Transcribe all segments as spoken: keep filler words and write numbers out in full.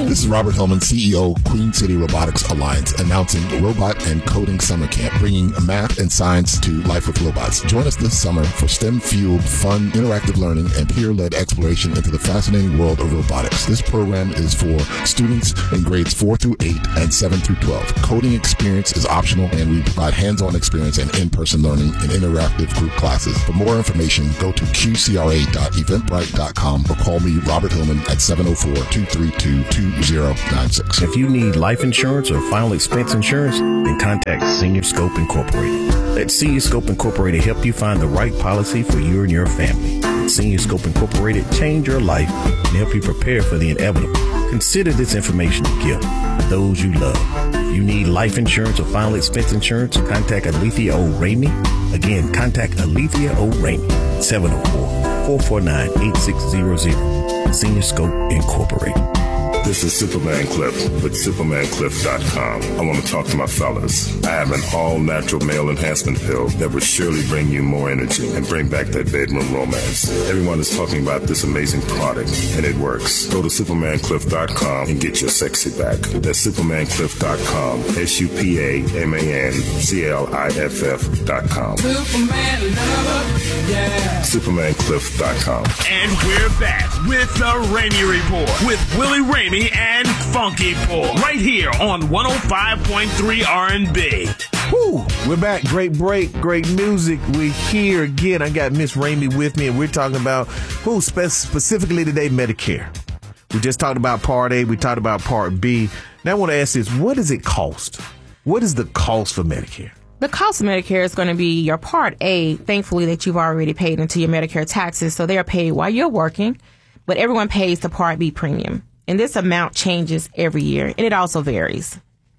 morning. This is Robert Hillman, C E O, Queen City Robotics Alliance, announcing Robot and Coding Summer Camp, bringing math and science to life with robots. Join us this summer for STEM-fueled, fun, interactive learning and peer-led exploration into the fascinating world of robotics. This program is for students in grades four through eight and seven through twelve. Coding experience is optional, and we provide hands-on experience and in-person learning in interactive group classes. For more information, go to q c r a dot eventbrite dot com or call me, Robert Hillman, at seven oh four, two three two, two zero nine six. If you need life insurance or final expense insurance, then contact Senior Scope Incorporated. Let Senior Scope Incorporated help you find the right policy for you and your family. Let Senior Scope Incorporated change your life and help you prepare for the inevitable. Consider this information a gift for those you love. If you need life insurance or final expense insurance, contact Alethea O. Ramey. Again, contact Alethea O. Ramey, seven oh four, four four nine, eight six zero zero. Senior Scope Incorporated. This is Superman Cliff with Superman Cliff dot com. I want to talk to my fellas. I have an all-natural male enhancement pill that will surely bring you more energy and bring back that bedroom romance. Everyone is talking about this amazing product, and it works. Go to Superman Cliff dot com and get your sexy back. That's Superman Cliff dot com. S U P A M A N C L I F F dot com. Superman lover, yeah. Superman Cliff dot com. And we're back with the Ramey Report with Willie Ramey and Funky Paul right here on one oh five point three R and B. Woo, we're back. Great break, great music. We're here again. I got Miss Ramey with me, and we're talking about who spe- specifically today, Medicare. We just talked about Part A. We talked about Part B. Now I want to ask this: what does it cost? What is the cost for Medicare? The cost of Medicare is going to be your Part A, thankfully, that you've already paid into your Medicare taxes. So they are paid while you're working, but everyone pays the Part B premium. And this amount changes every year, and it also varies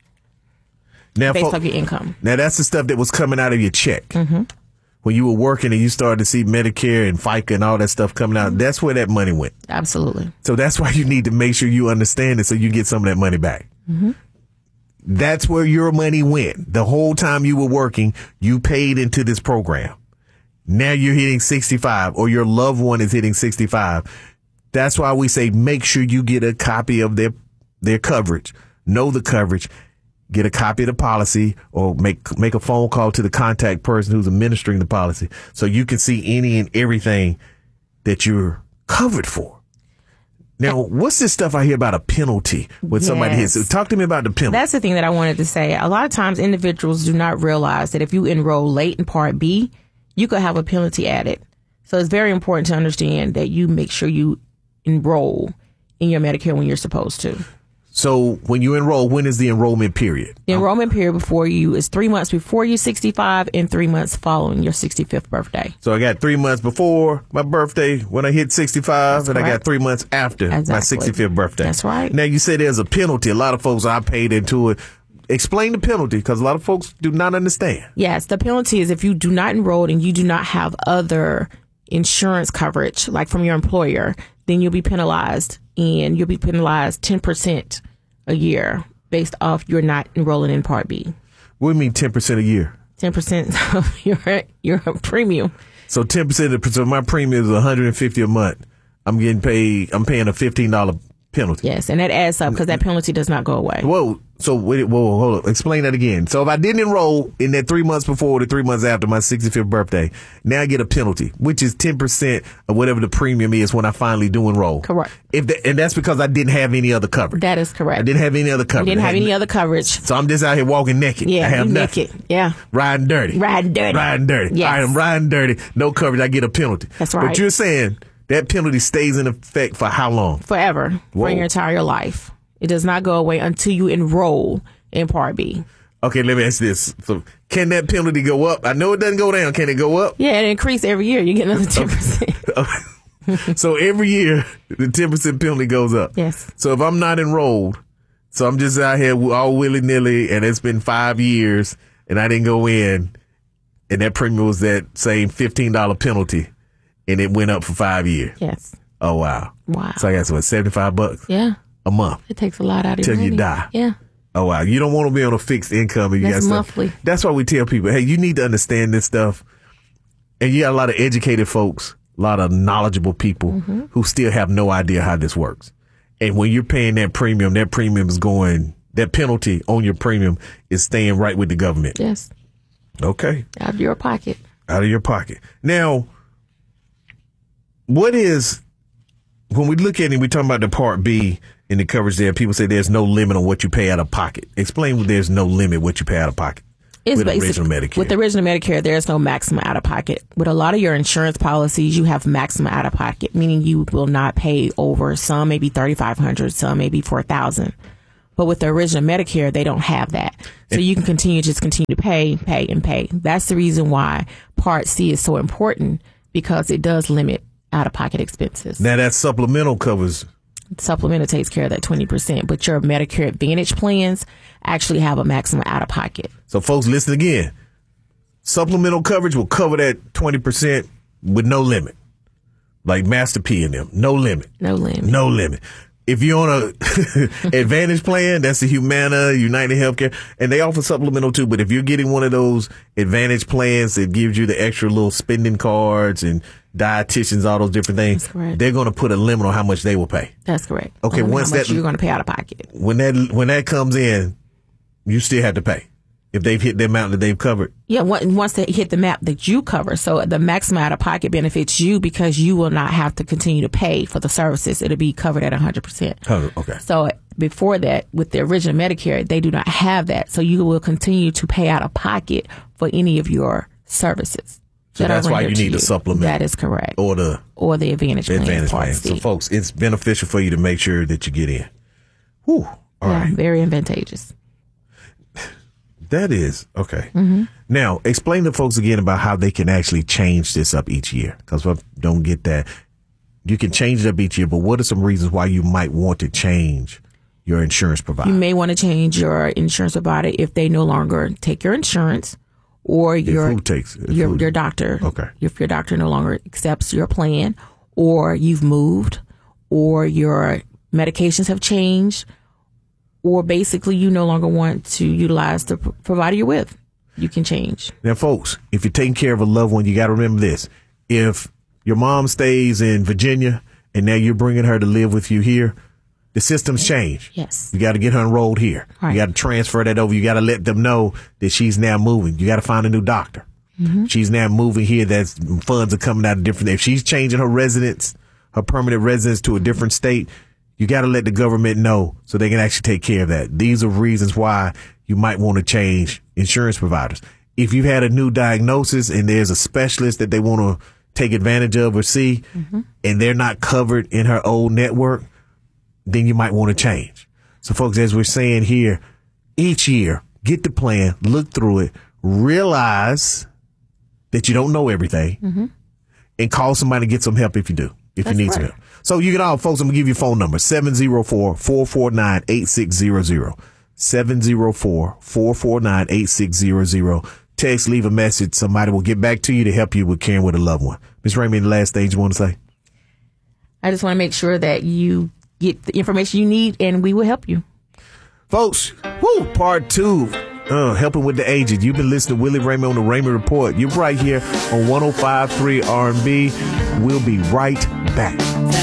now, based fo- off your income. Now, that's the stuff that was coming out of your check. Mm-hmm. When you were working and you started to see Medicare and FICA and all that stuff coming out, mm-hmm. that's where that money went. Absolutely. So that's why you need to make sure you understand it so you get some of that money back. Mm-hmm. That's where your money went. The whole time you were working, you paid into this program. Now you're hitting sixty-five, or your loved one is hitting sixty-five. That's why we say make sure you get a copy of their their coverage. Know the coverage. Get a copy of the policy, or make make a phone call to the contact person who's administering the policy so you can see any and everything that you're covered for. Now, what's this stuff I hear about a penalty when yes. somebody hits? Talk to me about the penalty. That's the thing that I wanted to say. A lot of times individuals do not realize that if you enroll late in Part B, you could have a penalty added. So it's very important to understand that you make sure you enroll in your Medicare when you're supposed to. So when you enroll, when is the enrollment period? The enrollment period before you is three months before you're sixty-five and three months following your sixty-fifth birthday. So I got three months before my birthday when I hit sixty-five, That's and correct. I got three months after exactly. my sixty-fifth birthday. That's right. Now you say there's a penalty. A lot of folks, I paid into it. Explain the penalty, because a lot of folks do not understand. Yes, the penalty is if you do not enroll and you do not have other insurance coverage, like from your employer, then you'll be penalized, and you'll be penalized ten percent a year based off you're not enrolling in Part B. What do you mean ten percent a year? ten percent of your your premium. So ten percent of so my premium is one hundred fifty dollars a month. I'm getting paid, I'm paying a fifteen dollars penalty. Yes, and that adds up because that penalty does not go away. Whoa. So, wait, whoa, hold on. Explain that again. So, if I didn't enroll in that three months before or the three months after my sixty-fifth birthday, now I get a penalty, which is ten percent of whatever the premium is when I finally do enroll. Correct. If the, and that's because I didn't have any other coverage. That is correct. I didn't have any other coverage. You didn't have any other coverage. So, I'm just out here walking naked. Yeah, I have you nothing. naked. Yeah. Riding dirty. Riding dirty. Riding dirty. Yes. All right, I'm riding dirty. No coverage. I get a penalty. That's right. But you're saying that penalty stays in effect for how long? Forever. Whoa. For your entire life. It does not go away until you enroll in Part B. Okay, let me ask this. So, can that penalty go up? I know it doesn't go down. Can it go up? Yeah, it increases every year. You get another ten percent. So, every year, the ten percent penalty goes up. Yes. So, if I'm not enrolled, so I'm just out here all willy-nilly, and it's been five years, and I didn't go in, and that premium was that same fifteen dollars penalty, and it went up for five years. Yes. Oh, wow. Wow. So, I got, what, seventy-five bucks? Yeah. A month. It takes a lot out of your money. Till you die. Yeah. Oh, wow. You don't want to be on a fixed income. If you That's got monthly. Stuff. That's why we tell people, hey, you need to understand this stuff. And you got a lot of educated folks, a lot of knowledgeable people mm-hmm. who still have no idea how this works. And when you're paying that premium, that premium is going, that penalty on your premium is staying right with the government. Yes. Okay. Out of your pocket. Out of your pocket. Now, what is, when we look at it, we're talking about the Part B in the coverage there, people say there's no limit on what you pay out of pocket. Explain what there's no limit what you pay out of pocket. It's with basic, original Medicare. With the original Medicare, there's no maximum out of pocket. With a lot of your insurance policies, you have maximum out of pocket, meaning you will not pay over. Some maybe thirty-five hundred dollars, some maybe four thousand dollars. But with the original Medicare, they don't have that. So you can continue, just continue to pay, pay, and pay. That's the reason why Part C is so important, because it does limit out of pocket expenses. Now that supplemental covers. Supplemental takes care of that twenty percent, but your Medicare Advantage plans actually have a maximum out of pocket. So folks, listen again. Supplemental coverage will cover that twenty percent with no limit. Like Master P and them. No limit. No limit. No limit. If you're on a Advantage plan, that's the Humana, United Healthcare, and they offer supplemental too. But if you're getting one of those Advantage plans that gives you the extra little spending cards and dietitians, all those different things, they're going to put a limit on how much they will pay. That's correct. Okay, Only once how much that you're going to pay out of pocket. When that when that comes in, you still have to pay if they've hit the amount that they've covered. Yeah, once they hit the map that you cover. So the maximum out of pocket benefits you, because you will not have to continue to pay for the services. It'll be covered at one hundred percent. Oh, okay. So before that, with the original Medicare, they do not have that. So you will continue to pay out of pocket for any of your services. So that that's are why you rendered need to the supplement. That is correct. Or the or the Advantage plan. Advantage Part plan. C. So folks, it's beneficial for you to make sure that you get in. Whew. All yeah, right. Very advantageous. That is. Okay. Mm-hmm. Now, explain to folks again about how they can actually change this up each year. Because I don't get that. You can change it up each year, but what are some reasons why you might want to change your insurance provider? You may want to change your insurance provider if they no longer take your insurance, or if your who takes if your who, your doctor. Okay. If your doctor no longer accepts your plan, or you've moved, or your medications have changed, or basically you no longer want to utilize the provider you're with, you can change. Now, folks, if you're taking care of a loved one, you got to remember this. If your mom stays in Virginia and now you're bringing her to live with you here, the system's changed. Yes. You got to get her enrolled here. Right. You got to transfer that over. You got to let them know that she's now moving. You got to find a new doctor. Mm-hmm. She's now moving here. That's funds are coming out of different. If she's changing her residence, her permanent residence to a different state, you got to let the government know so they can actually take care of that. These are reasons why you might want to change insurance providers. If you've had a new diagnosis and there's a specialist that they want to take advantage of or see, mm-hmm. and they're not covered in her old network, then you might want to change. So, folks, as we're saying here, each year, get the plan, look through it, realize that you don't know everything, mm-hmm. and call somebody to get some help if you do, if That's you need right. some help. So you can all, folks, I'm going to give you a phone number, seven oh four, four four nine, eight six zero zero, seven oh four, four four nine, eight six zero zero. Text, leave a message. Somebody will get back to you to help you with caring with a loved one. Miz Ramey, the last thing you want to say? I just want to make sure that you get the information you need, and we will help you. Folks, woo, part two, uh, helping with the aged. You've been listening to Willie Ramey on the Ramey Report. You're right here on one oh five point three R and B. We'll be right back.